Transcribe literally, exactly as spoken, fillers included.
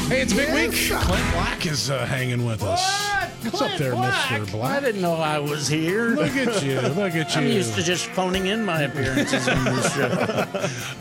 Hey, it's a big Yes. week. Clint Black is uh, hanging with us. What's up there, Mister I Black? didn't know I was here. Look at you. Look at you. I'm used to just phoning in my appearances on this show.